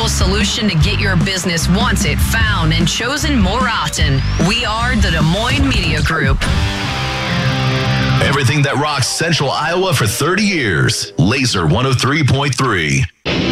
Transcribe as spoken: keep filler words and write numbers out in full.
solution to get your business wanted, found, and chosen more often. We are the Des Moines Media Group. Everything that rocks Central Iowa for thirty years. Laser one oh three point three.